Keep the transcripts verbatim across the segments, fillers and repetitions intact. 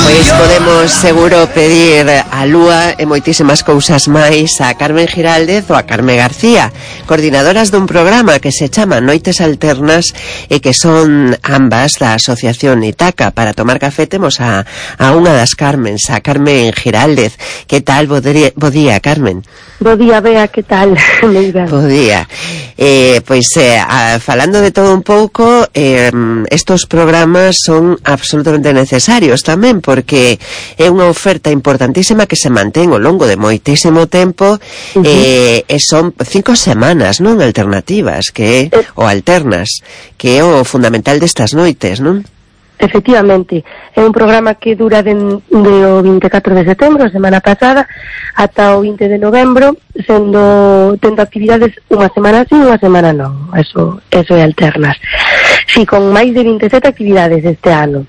Pois podemos seguro pedir a Lúa e moitísimas cousas máis a Carmen Giraldez ou a Carmen García, coordinadoras dun programa que se chama Noites Alternas e que son ambas da Asociación Itaca. Para tomar café temos a, a unha das Carmens, a Carmen Giraldez. Que tal? Bo día, bo día, Carmen. Bo día, Bea, que tal? Bo día. Eh, pois, eh, a, falando de todo un pouco, eh, estos programas son absolutamente necesarios tamén, porque é unha oferta importantísima que se mantén ao longo de moitísimo tempo. Uh-huh. eh, e son cinco semanas, non? Alternativas, que é, ou alternas, que é o fundamental destas noites, non? Efectivamente, é un programa que dura de, de o vinte e catro de setembro, a semana pasada, ata o vinte de novembro, sendo tendo actividades unha semana sí, unha semana non. Eso, eso é alternas. Si, sí, con máis de vinte e sete actividades este ano.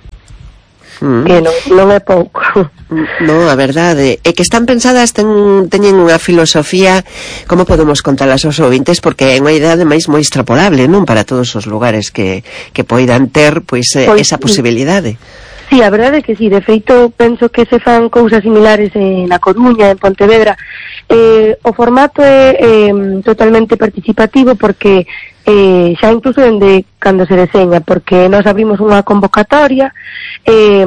Mm. Que non, non é pouco. No, a verdade é que están pensadas, ten, teñen unha filosofía, como podemos contalas aos ouvintes, porque é unha idea ademais moi extrapolable, non, para todos os lugares que, que poidan ter, pois, pois esa posibilidade. Sí, a verdade é que sí, de feito penso que se fan cousas similares en A Coruña, en Pontevedra. Eh, o formato é eh, totalmente participativo, porque eh, xa incluso dende cando se deseña, porque nós abrimos unha convocatoria, eh,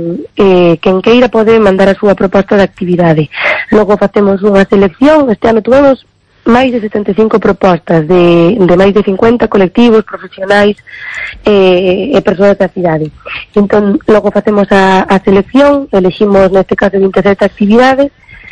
eh, quen queira pode mandar a súa proposta de actividade. Logo facemos unha selección. Este ano tuvemos máis de setenta e cinco propostas de, de máis de cincuenta colectivos, profesionais eh, e persoas da cidade. Entón, logo facemos a, a selección, elegimos neste caso vinte e sete actividades,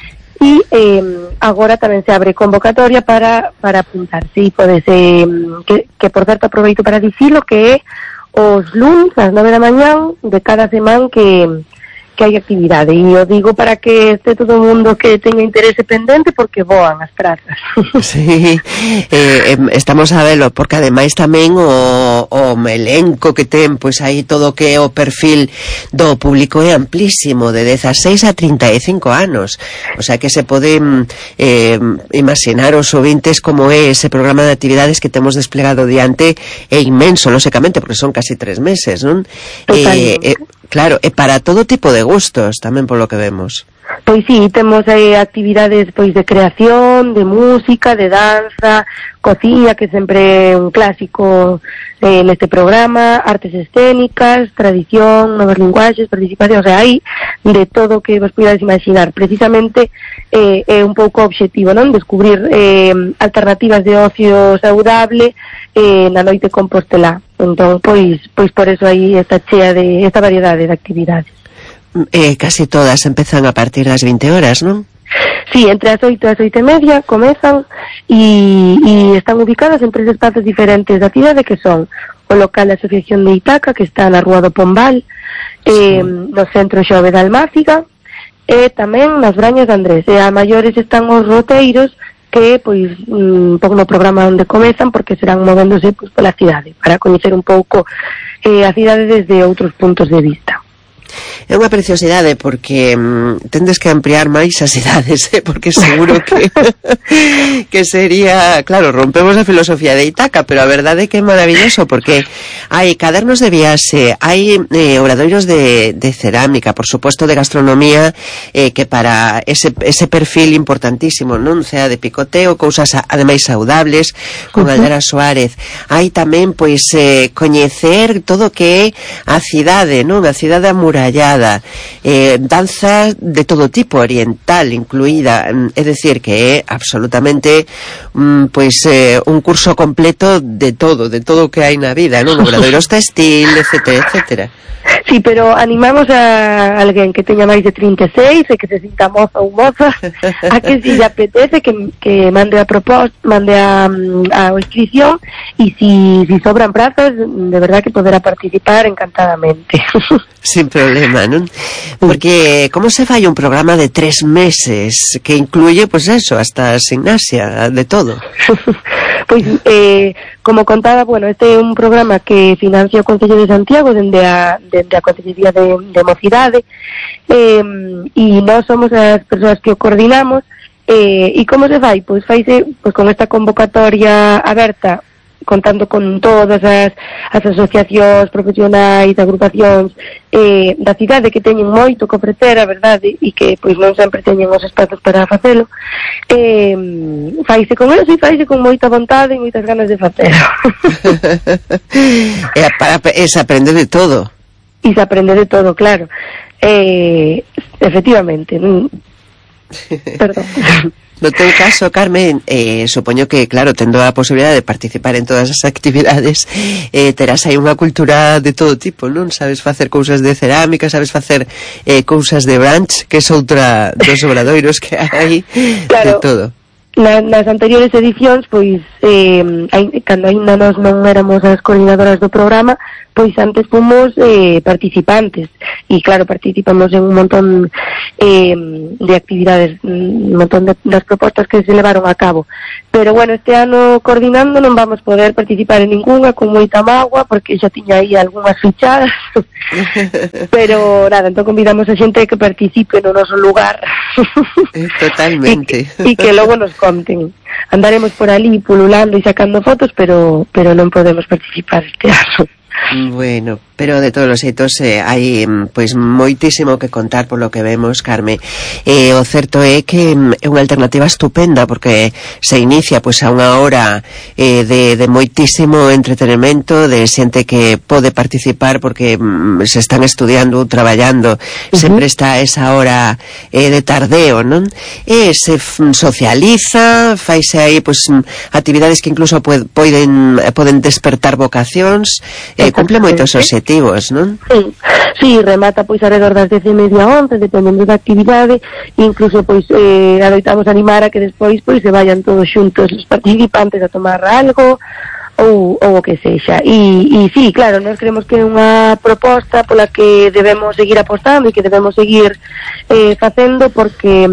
e eh, agora tamén se abre convocatoria para, para apuntarse, e podes, eh, que, que por certo aproveito para dicilo, que é os luns ás nove da mañán de cada semana que que hai actividade, e eu digo para que este todo o mundo que teña interese pendente, porque voan as prazas. Sí, eh, estamos a velo, porque ademais tamén o, o elenco que ten, pois aí todo que é o perfil do público é amplísimo, de dezaseis a trinta e cinco anos, o sea que se poden eh, imaginar os ouvintes como é ese programa de actividades que temos desplegado diante, é inmenso, lóxicamente, porque son casi tres meses, non? Eh, eh, claro, é para todo tipo de gustos, tamén polo que vemos. Pois sí, temos eh, actividades pois de creación, de música, de danza, cociña, que sempre é un clásico eh, neste programa, artes escénicas, tradición, novas linguaxes, participación, o sea, hai de todo o que vos podades imaginar. Precisamente eh, é un pouco objetivo, non? Descubrir eh, alternativas de ocio saudable eh, na noite Compostelá. Entón, pois, pois por eso aí esta chea de esta variedade de actividades. Eh, casi todas empezan a partir das vinte horas, non? Sí, entre as oito e as oito e media comezan, e, e están ubicadas en tres espazos diferentes da cidade, que son o local da Asociación de Itaca, que está na Rúa do Pombal, eh, sí. No centro Xove da Almáfiga, e tamén nas Brañas de Andrés. E a maiores están os roteiros, que pois un pouco no programa onde comezan, porque serán movéndose pois pola cidade, para coñecer un pouco eh, a cidade desde outros puntos de vista. É unha preciosidade, porque mm, tendes que ampliar máis as idades, eh? Porque seguro que que sería, claro, rompemos a filosofía de Itaca, pero a verdade é que é maravilloso, porque hai cadernos de viaxe, hai eh, obradoiros de, de cerámica, por suposto de gastronomía, eh, que para ese, ese perfil importantísimo, non? Sea de picoteo, cousas ademais saudables, con uh-huh. Aldara Suárez. Hai tamén, pois, eh, coñecer todo o que é a cidade, non? A cidade amurallada, eh, danza de todo tipo, oriental incluída, é dicir, que é absolutamente mm, pois eh, un curso completo de todo, de todo o que hai na vida, non? Obradoiros textil, etcétera, etcétera. Sí, pero animamos a alguén que teña máis de trinta e seis e que se sinta moza ou moza a que si lle apetece que, que mande a proposta, mande a, a inscripción, e si, si sobran prazas, de verdad que poderá participar encantadamente. Sin problema, non? Porque como se fai un programa de tres meses que incluye, pois pues eso, hasta gimnasia, de todo? Pois, eh, como contaba, bueno, este é un programa que financia o Concello de Santiago dende a, dende a Concellería de, de Mocidade, eh, e nós somos as persoas que o coordinamos, eh, e como se fai? Pois faise pois, con esta convocatoria aberta contando con todas as, as asociacións profesionais, agrupacións eh, da cidade que teñen moito que ofrecer, a verdade, e que pois non sempre teñen os espazos para facelo, eh, faise con eles e faise con moita vontade e moitas ganas de facelo. E para, e se aprende de todo. E se aprende de todo, claro. Eh, efectivamente. Perdón. No teu caso, Carmen, eh, supoño que, claro, tendo a posibilidade de participar en todas as actividades, eh, terás aí unha cultura de todo tipo, non? Sabes facer cousas de cerámica, sabes facer eh, cousas de brunch, que é outra dos obradoiros que hai, claro, de todo. Na, nas anteriores edicións, pois, eh, cando ainda nós non éramos as coordinadoras do programa, pois antes fomos eh, participantes e claro, participamos en un montón eh, de actividades, un montón de, das propostas que se levaron a cabo, pero bueno, este ano coordinando non vamos poder participar en ninguna, con moita mágoa, porque xa tiña aí algunhas fichadas pero nada, entón convidamos a xente que participe no noso lugar totalmente e que logo nos conten. Andaremos por ali pululando e sacando fotos, pero pero non podemos participar este ano. Bueno, pero de todos os xeitos eh, hai pois moitísimo que contar polo que vemos, Carme. Eh, o certo é que é unha alternativa estupenda porque se inicia pois a unha hora eh, de, de moitísimo entretenimento, de xente que pode participar porque mm, se están estudiando ou traballando, uh-huh. sempre está esa hora eh, de tardeo, non? E se f- socializa, faise aí pois actividades que incluso poden poden despertar vocacións. Eh, cumple moitos obxectivos, non? Sí, sí, remata pois alrededor das dez e media once, dependendo da actividade, incluso pois eh, adoitamos animar a que despois pois se vayan todos xuntos os participantes a tomar algo ou, ou o que sexa. E, e sí, claro, nós creemos que é unha proposta pola que debemos seguir apostando e que debemos seguir eh, facendo porque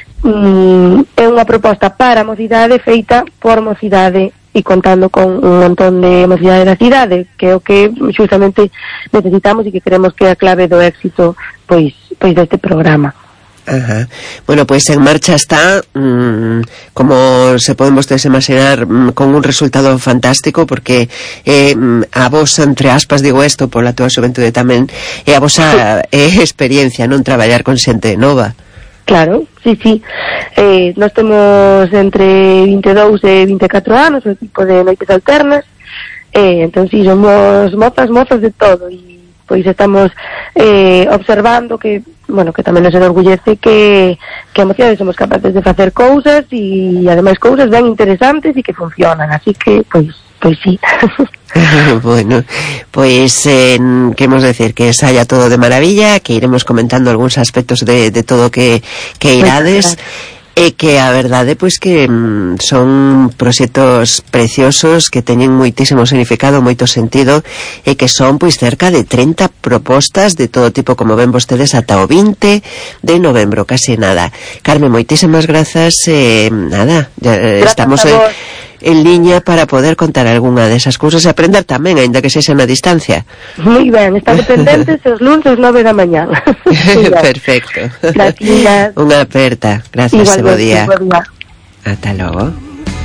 mm, é unha proposta para a mocidade feita por mocidade e contando con un montón de mocidade da cidade, que é o que justamente necesitamos e que creemos que é a clave do éxito pois pois deste programa. Ajá. Bueno, pois en marcha está, mmm, como se poden vostedes imaginar, mmm, con un resultado fantástico, porque eh, a vos, entre aspas, digo isto pola túa xuventude tamén, é a vosa eh, experiencia, non traballar con xente nova. Claro, sí, sí. Eh, nós temos entre vinte e dous e vinte e catro anos, o equipo de Noites Alternas, eh, entón sí, somos mozas, mozas de todo, e pois estamos eh, observando que, bueno, que tamén nos enorgullece que, que a mocidade somos capaces de facer cousas e ademais cousas ben interesantes e que funcionan, así que, pois, pois sí. Bueno, pois eh, queremos decir que saia todo de maravilla, que iremos comentando algúns aspectos de, de todo que, que irades, e que a verdade pois que mm, son proxectos preciosos que teñen moitísimo significado, moito sentido, e que son pois cerca de treinta propostas de todo tipo, como ven vostedes, ata o vinte de novembro, casi nada. Carmen, moitísimas grazas, eh, nada, ya, estamos en, en liña para poder contar algunha desas cousas e aprender tamén, aínda que sexa na distancia. Moi ben, estamos pendentes os lunes ás nove da mañá. Perfecto. Gracias. Unha aperta. Gracias, bo día. Igualmente, bo día. Ata logo.